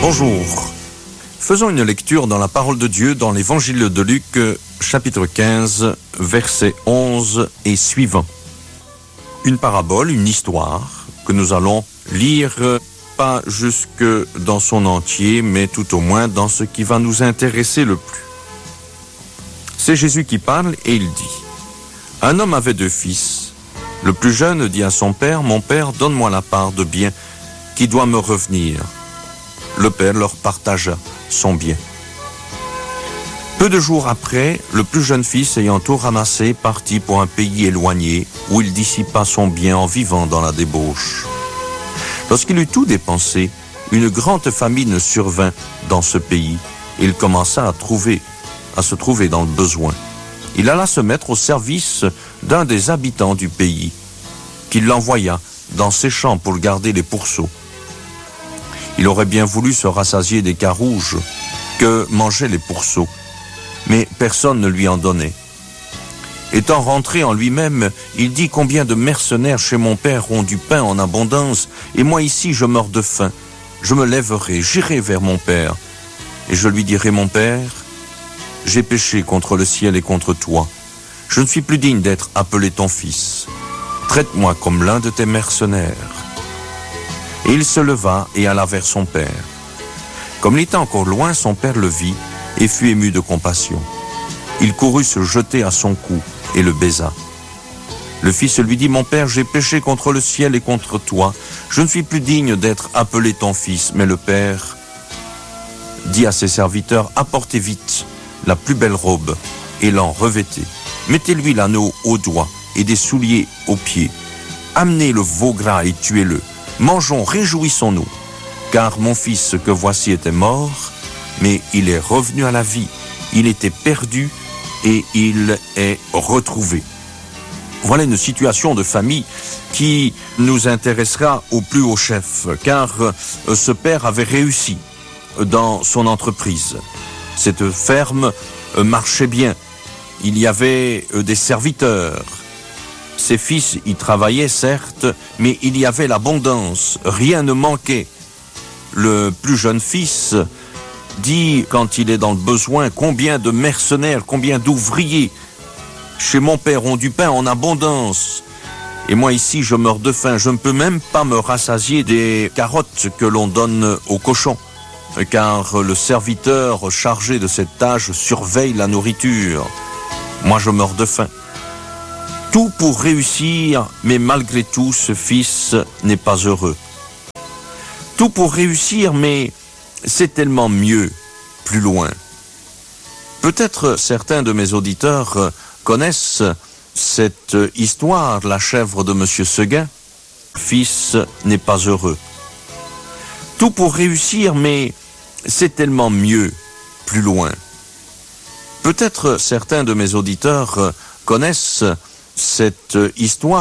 Bonjour. Faisons une lecture dans la parole de Dieu dans l'évangile de Luc, chapitre 15, versets 11 et suivants. Une parabole, une histoire que nous allons lire, pas jusque dans son entier, mais tout au moins dans ce qui va nous intéresser le plus. C'est Jésus qui parle et il dit : Un homme avait 2 fils. Le plus jeune dit à son père : Mon père, donne-moi la part de bien qui doit me revenir. Le père leur partagea son bien. Peu de jours après, le plus jeune fils, ayant tout ramassé, partit pour un pays éloigné, où il dissipa son bien en vivant dans la débauche. Lorsqu'il eut tout dépensé, une grande famine survint dans ce pays, et il commença à se trouver dans le besoin. Il alla se mettre au service d'un des habitants du pays, qui l'envoya dans ses champs pour garder les pourceaux. Il aurait bien voulu se rassasier des carouges que mangeaient les pourceaux, mais personne ne lui en donnait. Étant rentré en lui-même, il dit : Combien de mercenaires chez mon père ont du pain en abondance, et moi ici je meurs de faim. Je me lèverai, j'irai vers mon père, et je lui dirai : Mon père, j'ai péché contre le ciel et contre toi. Je ne suis plus digne d'être appelé ton fils. Traite-moi comme l'un de tes mercenaires. Et il se leva et alla vers son père. Comme il était encore loin, son père le vit et fut ému de compassion. Il courut se jeter à son cou et le baisa. Le fils lui dit : Mon père, j'ai péché contre le ciel et contre toi. Je ne suis plus digne d'être appelé ton fils. Mais le père dit à ses serviteurs : Apportez vite la plus belle robe et l'en revêtez. Mettez-lui l'anneau au doigt et des souliers aux pieds. Amenez le veau gras et tuez-le. Mangeons, réjouissons-nous, car mon fils que voici était mort, mais il est revenu à la vie. Il était perdu et il est retrouvé. Voilà une situation de famille qui nous intéressera au plus haut chef, car ce père avait réussi dans son entreprise. Cette ferme marchait bien. Il y avait des serviteurs. Ses fils y travaillaient, certes, mais il y avait l'abondance, rien ne manquait. Le plus jeune fils dit, quand il est dans le besoin, combien de mercenaires, combien d'ouvriers chez mon père ont du pain en abondance. Et moi ici, je meurs de faim, je ne peux même pas me rassasier des carottes que l'on donne aux cochons, car le serviteur chargé de cette tâche surveille la nourriture. Moi, je meurs de faim. Tout pour réussir, mais malgré tout, ce fils n'est pas heureux. Tout pour réussir, mais c'est tellement mieux, plus loin. Peut-être certains de mes auditeurs connaissent cette histoire, la chèvre de Monsieur Seguin. Fils n'est pas heureux. Tout pour réussir, mais c'est tellement mieux, plus loin. Peut-être certains de mes auditeurs connaissent cette histoire.